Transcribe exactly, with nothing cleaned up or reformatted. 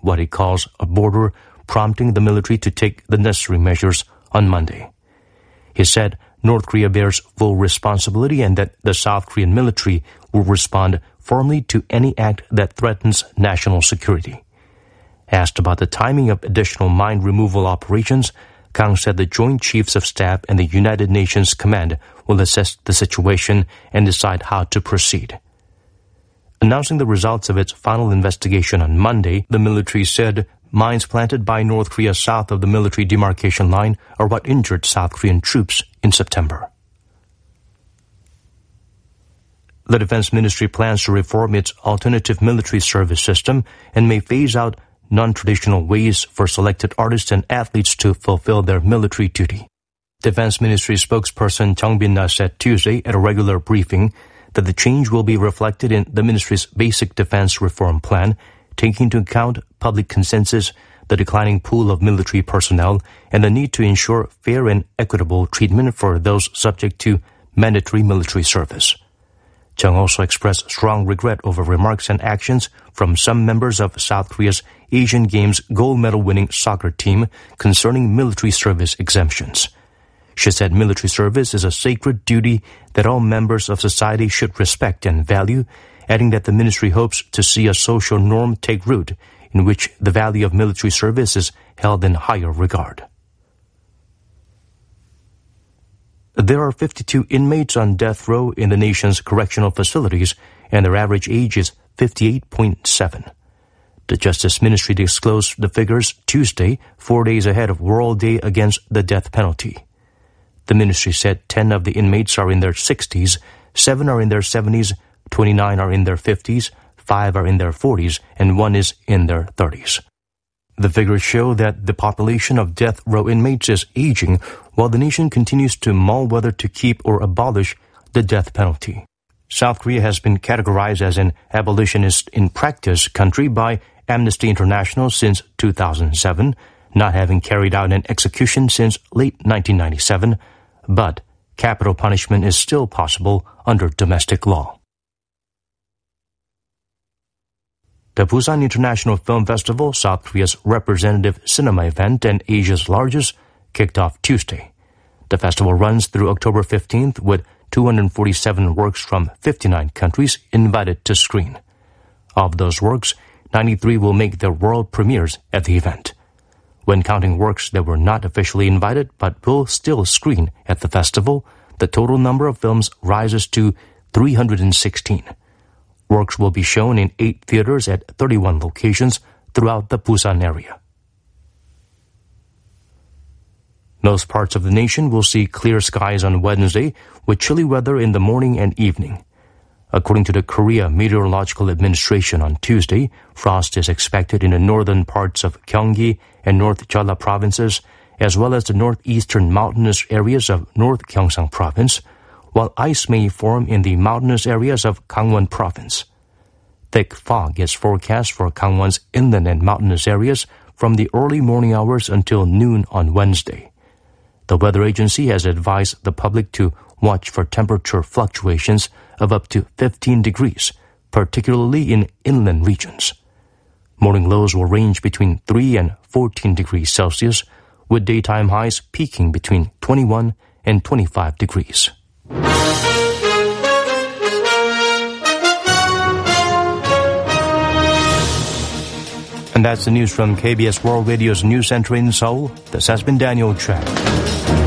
what he calls a border, prompting the military to take the necessary measures on Monday. He said North Korea bears full responsibility and that the South Korean military will respond firmly to any act that threatens national security. Asked about the timing of additional mine removal operations, Kang said the Joint Chiefs of Staff and the United Nations Command will assess the situation and decide how to proceed. Announcing the results of its final investigation on Monday, the military said mines planted by North Korea south of the military demarcation line are what injured South Korean troops in September. The Defense Ministry plans to reform its alternative military service system and may phase out non-traditional ways for selected artists and athletes to fulfill their military duty. Defense Ministry spokesperson Chung Bin-na said Tuesday at a regular briefing that the change will be reflected in the ministry's basic defense reform plan, taking into account public consensus, the declining pool of military personnel, and the need to ensure fair and equitable treatment for those subject to mandatory military service. Chung also expressed strong regret over remarks and actions from some members of South Korea's Asian Games gold medal-winning soccer team concerning military service exemptions. She said military service is a sacred duty that all members of society should respect and value, adding that the ministry hopes to see a social norm take root in which the value of military service is held in higher regard. There are fifty-two inmates on death row in the nation's correctional facilities, and their average age is fifty-eight point seven. The Justice Ministry disclosed the figures Tuesday, four days ahead of World Day Against the Death Penalty. The ministry said ten of the inmates are in their sixties, seven are in their seventies, twenty-nine are in their fifties, five are in their forties, and one is in their thirties. The figures show that the population of death row inmates is aging, while the nation continues to mull whether to keep or abolish the death penalty. South Korea has been categorized as an abolitionist in practice country by Amnesty International since two thousand seven, not having carried out an execution since late nineteen ninety-seven, but capital punishment is still possible under domestic law. The Busan International Film Festival, South Korea's representative cinema event and Asia's largest, kicked off Tuesday. The festival runs through October fifteenth with two hundred forty-seven works from fifty-nine countries invited to screen. Of those works, ninety-three will make their world premieres at the event. When counting works that were not officially invited but will still screen at the festival, the total number of films rises to three hundred sixteen. Works will be shown in eight theaters at thirty-one locations throughout the Busan area. Most parts of the nation will see clear skies on Wednesday with chilly weather in the morning and evening. According to the Korea Meteorological Administration on Tuesday, frost is expected in the northern parts of Gyeonggi and North Jeolla provinces, as well as the northeastern mountainous areas of North Gyeongsang province, while ice may form in the mountainous areas of Gangwon province. Thick fog is forecast for Gangwon's inland and mountainous areas from the early morning hours until noon on Wednesday. The weather agency has advised the public to watch for temperature fluctuations of up to fifteen degrees, particularly in inland regions. Morning lows will range between three and fourteen degrees Celsius, with daytime highs peaking between twenty-one and twenty-five degrees. And that's the news from K B S World Radio's News Center in Seoul. This has been Daniel Chen.